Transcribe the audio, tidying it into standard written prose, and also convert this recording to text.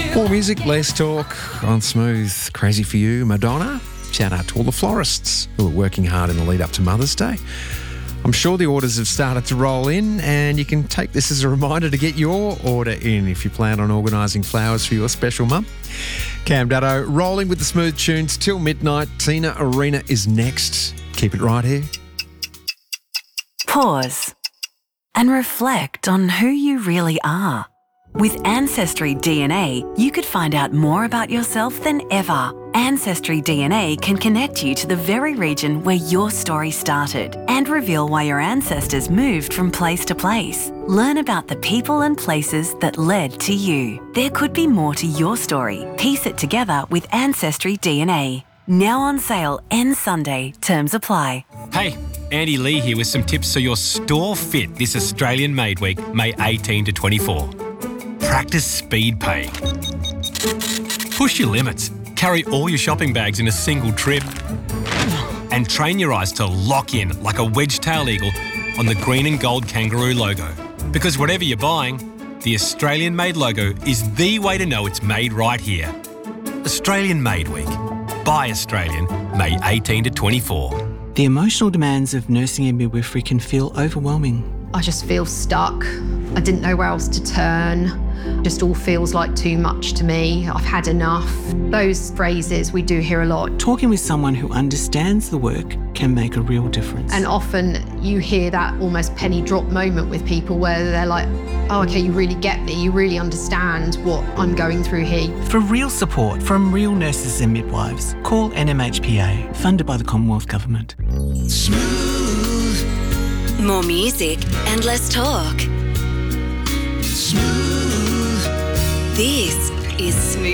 More music, less talk on Smooth. Crazy for you, Madonna. Shout out to all the florists who are working hard in the lead up to Mother's Day. I'm sure the orders have started to roll in, and you can take this as a reminder to get your order in if you plan on organising flowers for your special mum. Cam Dutto rolling with the smooth tunes till midnight. Tina Arena is next. Keep it right here. Pause and reflect on who you really are. With Ancestry DNA, you could find out more about yourself than ever. Ancestry DNA can connect you to the very region where your story started and reveal why your ancestors moved from place to place. Learn about the people and places that led to you. There could be more to your story. Piece it together with Ancestry DNA. Now on sale, ends Sunday. Terms apply. Hey, Andy Lee here with some tips so your store fit this Australian Made Week, May 18 to 24. Practice speed paying. Push your limits. Carry all your shopping bags in a single trip. And train your eyes to lock in like a wedge-tailed eagle on the green and gold kangaroo logo. Because whatever you're buying, the Australian Made logo is the way to know it's made right here. Australian Made Week. Buy Australian, May 18 to 24. The emotional demands of nursing and midwifery can feel overwhelming. I just feel stuck. I didn't know where else to turn. Just all feels like too much to me. I've had enough. Those phrases we do hear a lot. Talking with someone who understands the work can make a real difference. And often you hear that almost penny drop moment with people where they're like, oh, okay, you really get me. You really understand what I'm going through here. For real support from real nurses and midwives, call NMHPA, funded by the Commonwealth Government. Smooth. More music and less talk. Smooth. This is Smooth.